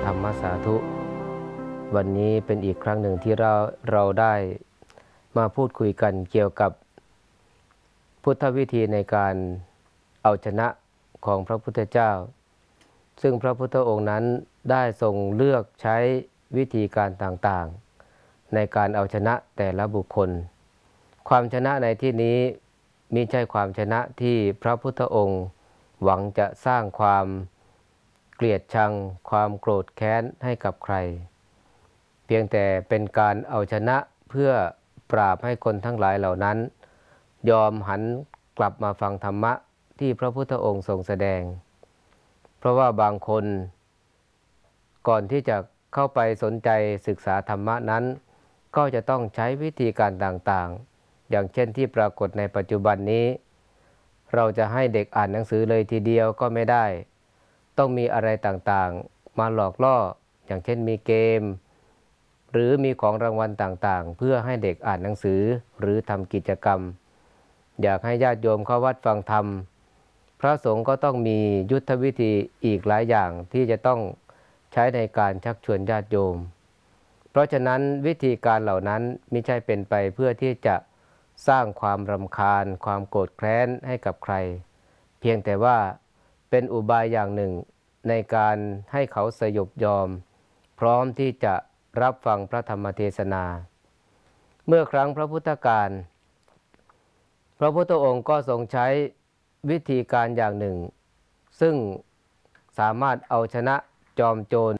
ธรรมสาธุวันนี้เป็นอีกครั้งหนึ่งที่เราได้มาพูดคุยกันเกี่ยวกับพุทธวิธีในการเอาชนะของพระพุทธเจ้าซึ่งพระพุทธองค์นั้นได้ทรงเลือกใช้วิธีการต่างๆในการเอาชนะแต่ละบุคคลความชนะในที่นี้มิใช่ความชนะที่พระพุทธองค์หวังจะสร้างความเกลียดชังความโกรธแค้นให้กับใครเพียงแต่เป็นการเอาชนะเพื่อปราบให้คนทั้งหลายเหล่านั้นยอมหันกลับมาฟังธรรมะที่พระพุทธองค์ทรงแสดงเพราะว่าบางคนก่อนที่จะเข้าไปสนใจศึกษาธรรมะนั้นก็จะต้องใช้วิธีการต่างๆอย่างเช่นที่ปรากฏในปัจจุบันนี้เราจะให้เด็กอ่านหนังสือเลยทีเดียวก็ไม่ได้ต้องมีอะไรต่างๆมาหลอกล่ออย่างเช่นมีเกมหรือมีของรางวัลต่างๆเพื่อให้เด็กอ่านหนังสือหรือทำกิจกรรมอยากให้ญาติโยมเข้าวัดฟังธรรมพระสงฆ์ก็ต้องมียุทธวิธีอีกหลายอย่างที่จะต้องใช้ในการชักชวนญาติโยมเพราะฉะนั้นวิธีการเหล่านั้นไม่ใช่เป็นไปเพื่อที่จะสร้างความรำคาญความโกรธแค้นให้กับใครเพียงแต่ว่าเป็นอุบายอย่างหนึ่งในการให้เขาสยบยอมพร้อมที่จะรับฟังพระธรรมเทศนาเมื่อครั้งพระพุทธกาลพระพุทธองค์ก็ทรงใช้วิธีการอย่างหนึ่งซึ่งสามารถเอาชนะจอมโจร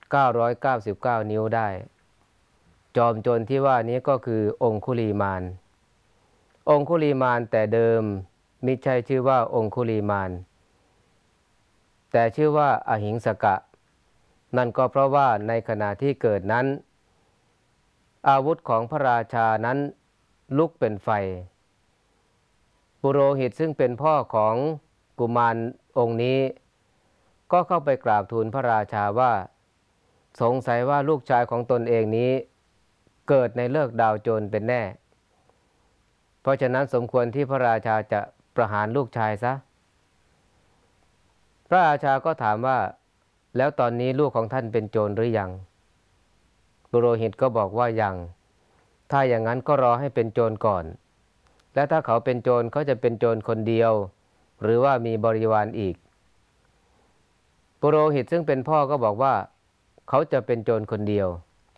999 นิ้วได้จอมโจรที่ว่านี้ก็คือองคุลีมานองคุลีมานแต่เดิมมิใช่ชื่อว่าองคุลีมานแต่ชื่อว่าอหิงสกะนั่นก็เพราะว่าในขณะที่เกิดนั้นอาวุธของพระราชานั้นลุกเป็นไฟปุโรหิตซึ่งเป็นพ่อของกุมารองค์นี้ก็เข้าไปกราบทูลพระราชาว่าสงสัยว่าลูกชายของตนเองนี้เกิดในฤกษ์ดาวโจรเป็นแน่เพราะฉะนั้นสมควรที่พระราชาจะประหารลูกชายซะพระราชาก็ถามว่าแล้วตอนนี้ลูกของท่านเป็นโจรหรือยังปุโรหิตก็บอกว่ายังถ้าอย่างนั้นก็รอให้เป็นโจรก่อนและถ้าเขาเป็นโจรเขาจะเป็นโจรคนเดียวหรือว่ามีบริวารอีกปุโรหิตซึ่งเป็นพ่อก็บอกว่าเขาจะเป็นโจรคนเดียว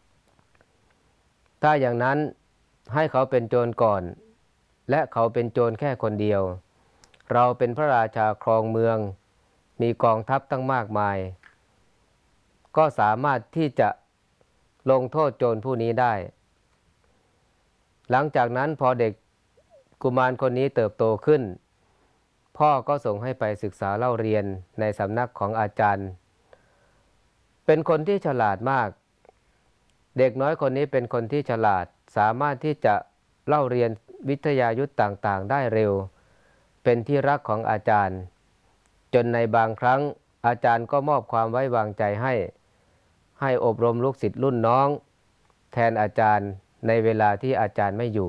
ถ้าอย่างนั้นให้เขาเป็นโจรก่อนและเขาเป็นโจรแค่คนเดียวเราเป็นพระราชาครองเมืองมีกองทัพตั้งมากมายก็สามารถที่จะลงโทษโจรผู้นี้ได้หลังจากนั้นพอเด็กกุมารคนนี้เติบโตขึ้นพ่อก็ส่งให้ไปศึกษาเล่าเรียนในสำนักของอาจารย์เป็นคนที่ฉลาดมากเด็กน้อยคนนี้เป็นคนที่ฉลาดสามารถที่จะเล่าเรียนวิทยายุทธ์ต่างๆได้เร็วเป็นที่รักของอาจารย์จนในบางครั้งอาจารย์ก็มอบความไว้วางใจให้อบรมลูกศิษย์รุ่นน้องแทนอาจารย์ในเวลาที่อาจารย์ไม่อยู่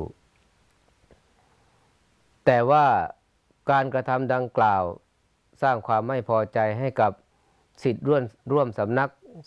แต่ว่าการกระทำดังกล่าวสร้างความไม่พอใจให้กับศิษย์ร่วมสำนัก